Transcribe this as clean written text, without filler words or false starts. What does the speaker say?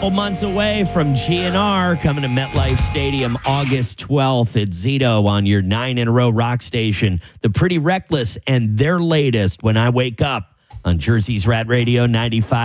couple months away from GNR coming to MetLife Stadium August 12th. It's Zito on your 9-in-a-row rock station. The Pretty Reckless and their latest, When I Wake Up, on Jersey's Rat Radio 95.